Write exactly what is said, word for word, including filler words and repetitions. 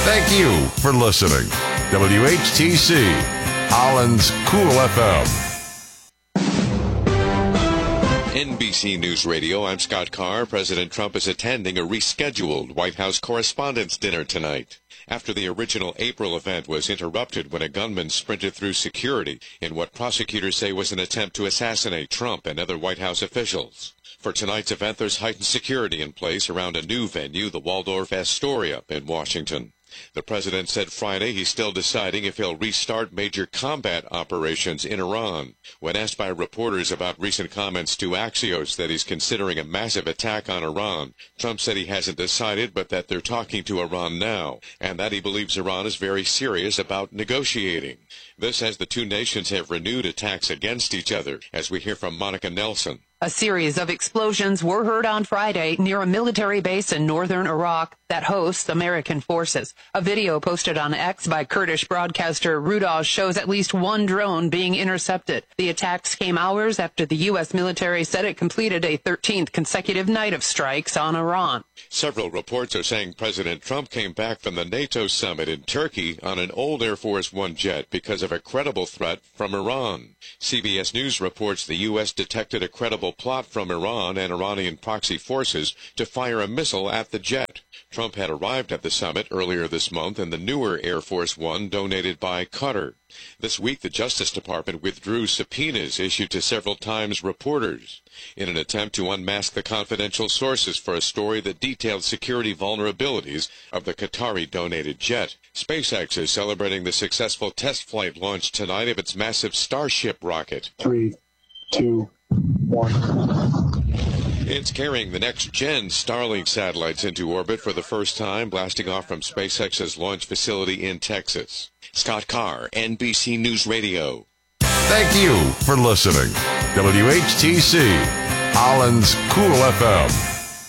Thank you for listening. W H T C, Holland's Cool F M. N B C News Radio, I'm Scott Carr. President Trump is attending a rescheduled White House Correspondents' Dinner tonight, after the original April event was interrupted when a gunman sprinted through security in what prosecutors say was an attempt to assassinate Trump and other White House officials. For tonight's event, there's heightened security in place around a new venue, the Waldorf Astoria in Washington. The president said Friday he's still deciding if he'll restart major combat operations in Iran. When asked by reporters about recent comments to Axios that he's considering a massive attack on Iran, Trump said he hasn't decided, but that they're talking to Iran now, and that he believes Iran is very serious about negotiating. This as the two nations have renewed attacks against each other, as we hear from Monica Nelson. A series of explosions were heard on Friday near a military base in northern Iraq that hosts American forces. A video posted on X by Kurdish broadcaster Rudaw shows at least one drone being intercepted. The attacks came hours after the U S military said it completed a thirteenth consecutive night of strikes on Iran. Several reports are saying President Trump came back from the NATO summit in Turkey on an old Air Force One jet because of a credible threat from Iran. C B S News reports the U S detected a credible plot from Iran and Iranian proxy forces to fire a missile at the jet. Trump had arrived at the summit earlier this month in the newer Air Force One donated by Qatar. This week, the Justice Department withdrew subpoenas issued to several Times reporters in an attempt to unmask the confidential sources for a story that detailed security vulnerabilities of the Qatari-donated jet. SpaceX is celebrating the successful test flight launch tonight of its massive Starship rocket. Three, two, one. It's carrying the next-gen Starlink satellites into orbit for the first time, blasting off from SpaceX's launch facility in Texas. Scott Carr, N B C News Radio. Thank you for listening. W H T C, Holland's Cool F M.